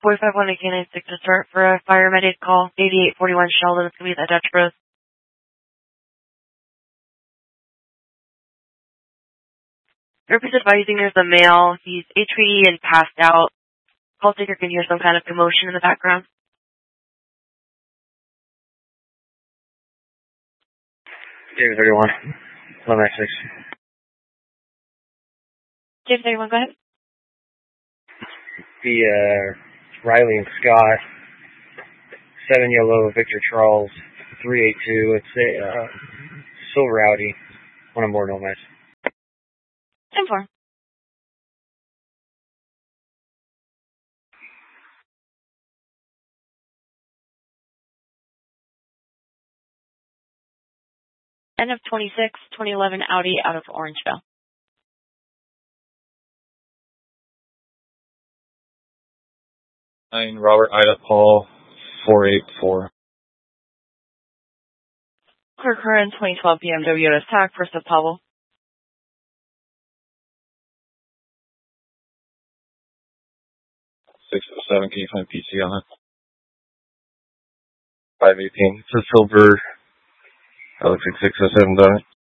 45 Canine 6 to start for a fire medic call. 8841 Sheldon. It's going to be the Dutch Bros. Therapist advising there's a male. He's HPD and passed out. Call taker can hear some kind of commotion in the background. David 31. 1196. David 31, go ahead. The Riley and Scott. 7 Yellow Victor Charles 382. It's a Silver Audi. One of more nomads. 10-4. End of 26, 2011 Audi out of Orangeville. Robert Ida Paul 484. Clear current 2012 BMW at attack, first of Pavel. 607, can you find PC on it? 518. It's a silver. That looks like 607 on it.